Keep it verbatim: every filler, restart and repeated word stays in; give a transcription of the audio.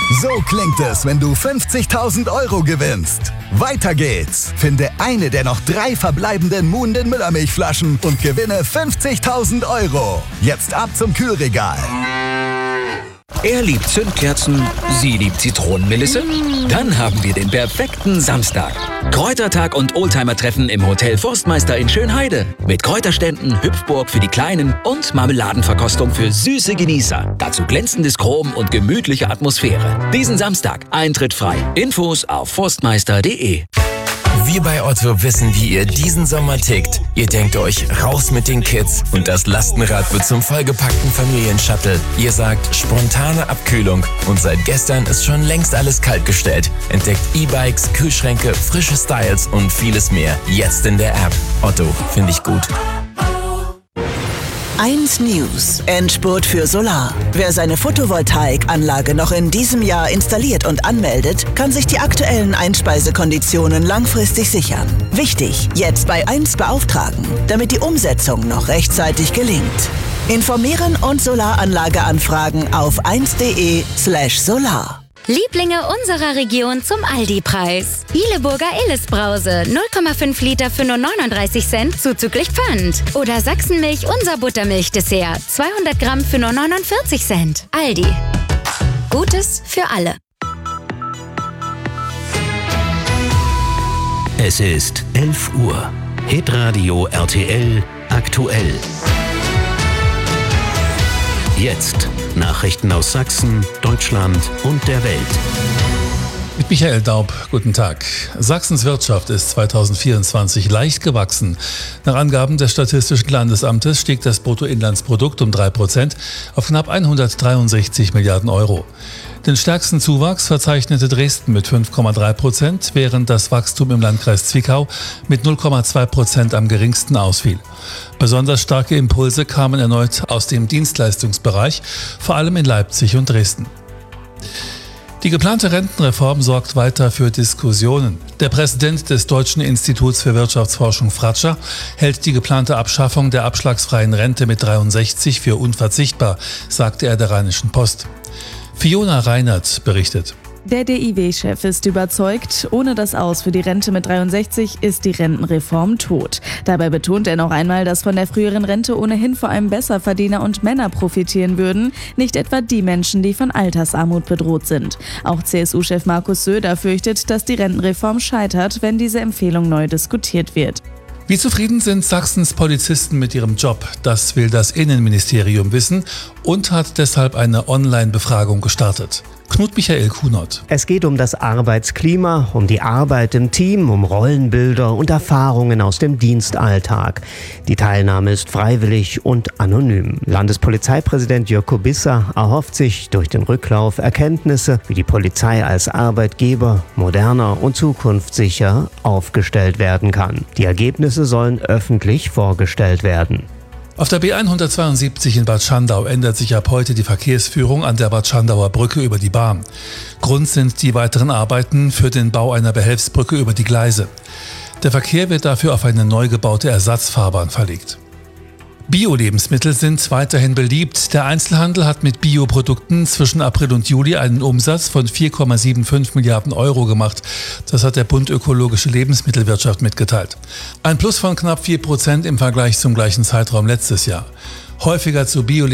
So klingt es, wenn du fünfzigtausend Euro gewinnst. Weiter geht's. Finde eine der noch drei verbleibenden Muhnden Müllermilchflaschen und gewinne fünfzigtausend Euro. Jetzt ab zum Kühlregal. Er liebt Zündkerzen, sie liebt Zitronenmelisse? Dann haben wir den perfekten Samstag. Kräutertag und Oldtimer-Treffen im Hotel Forstmeister in Schönheide. Mit Kräuterständen, Hüpfburg für die Kleinen und Marmeladenverkostung für süße Genießer. Dazu glänzendes Chrom und gemütliche Atmosphäre. Diesen Samstag Eintritt frei. Infos auf forstmeister punkt de. Wir bei Otto wissen, wie ihr diesen Sommer tickt. Ihr denkt euch, raus mit den Kids und das Lastenrad wird zum vollgepackten Familienshuttle. Ihr sagt, spontane Abkühlung und seit gestern ist schon längst alles kaltgestellt. Entdeckt E-Bikes, Kühlschränke, frische Styles und vieles mehr. Jetzt in der App. Otto, finde ich gut. eins News. Endspurt für Solar. Wer seine Photovoltaikanlage noch in diesem Jahr installiert und anmeldet, kann sich die aktuellen Einspeisekonditionen langfristig sichern. Wichtig, jetzt bei eins beauftragen, damit die Umsetzung noch rechtzeitig gelingt. Informieren und Solaranlage anfragen auf eins punkt de slash solar. Lieblinge unserer Region zum Aldi-Preis. Ileburger Illes-Brause, null Komma fünf Liter für nur neununddreißig Cent zuzüglich Pfand. Oder Sachsenmilch unser Buttermilch-Dessert, zweihundert Gramm für nur neunundvierzig Cent. Aldi. Gutes für alle. Es ist elf Uhr. Hitradio R T L aktuell. Jetzt Nachrichten aus Sachsen, Deutschland und der Welt. Mit Michael Daub, guten Tag. Sachsens Wirtschaft ist zweitausendvierundzwanzig leicht gewachsen. Nach Angaben des Statistischen Landesamtes stieg das Bruttoinlandsprodukt um drei Prozent auf knapp hundertdreiundsechzig Milliarden Euro. Den stärksten Zuwachs verzeichnete Dresden mit fünf Komma drei Prozent, während das Wachstum im Landkreis Zwickau mit null Komma zwei Prozent am geringsten ausfiel. Besonders starke Impulse kamen erneut aus dem Dienstleistungsbereich, vor allem in Leipzig und Dresden. Die geplante Rentenreform sorgt weiter für Diskussionen. Der Präsident des Deutschen Instituts für Wirtschaftsforschung Fratscher hält die geplante Abschaffung der abschlagsfreien Rente mit dreiundsechzig für unverzichtbar, sagte er der Rheinischen Post. Fiona Reinert berichtet. Der D I W-Chef ist überzeugt, ohne das Aus für die Rente mit dreiundsechzig ist die Rentenreform tot. Dabei betont er noch einmal, dass von der früheren Rente ohnehin vor allem Besserverdiener und Männer profitieren würden, nicht etwa die Menschen, die von Altersarmut bedroht sind. Auch C S U-Chef Markus Söder fürchtet, dass die Rentenreform scheitert, wenn diese Empfehlung neu diskutiert wird. Wie zufrieden sind Sachsens Polizisten mit ihrem Job? Das will das Innenministerium wissen und hat deshalb eine Online-Befragung gestartet. Knut Michael Kunert. Es geht um das Arbeitsklima, um die Arbeit im Team, um Rollenbilder und Erfahrungen aus dem Dienstalltag. Die Teilnahme ist freiwillig und anonym. Landespolizeipräsident Jörg Kubissa erhofft sich durch den Rücklauf Erkenntnisse, wie die Polizei als Arbeitgeber moderner und zukunftssicher aufgestellt werden kann. Die Ergebnisse sollen öffentlich vorgestellt werden. Auf der B hundertzweiundsiebzig in Bad Schandau ändert sich ab heute die Verkehrsführung an der Bad Schandauer Brücke über die Bahn. Grund sind die weiteren Arbeiten für den Bau einer Behelfsbrücke über die Gleise. Der Verkehr wird dafür auf eine neu gebaute Ersatzfahrbahn verlegt. Bio-Lebensmittel sind weiterhin beliebt. Der Einzelhandel hat mit Bioprodukten zwischen April und Juli einen Umsatz von vier Komma fünfundsiebzig Milliarden Euro gemacht. Das hat der Bund Ökologische Lebensmittelwirtschaft mitgeteilt. Ein Plus von knapp vier Prozent im Vergleich zum gleichen Zeitraum letztes Jahr. Häufiger zu Bio